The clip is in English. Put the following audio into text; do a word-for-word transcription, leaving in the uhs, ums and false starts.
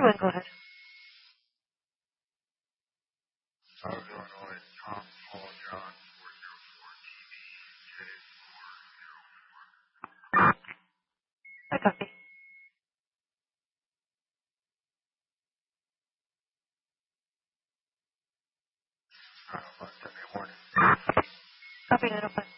ahead. Go ahead. South Illinois, Tom, Paul, John, four zero four, T V, J four zero four. I copy. Uh, Sunday morning. Copy, nine oh five.